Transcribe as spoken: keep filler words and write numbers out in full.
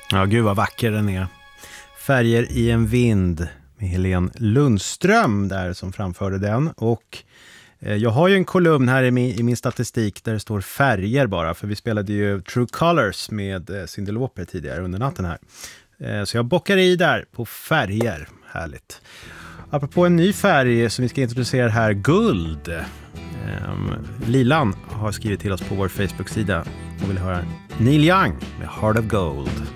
Ja, gud vad vacker den är. Färger i en vind med Helene Lundström där som framförde den. Och eh, jag har ju en kolumn här i min, i min statistik där det står färger bara. För vi spelade ju True Colors med eh, Cyndi Lauper tidigare under natten här. Eh, så jag bockar i där på färger. Härligt. Apropå en ny färg som vi ska introducera här, guld. Eh, Lilan har skrivit till oss på vår Facebook-sida och vill höra Neil Young med Heart of Gold.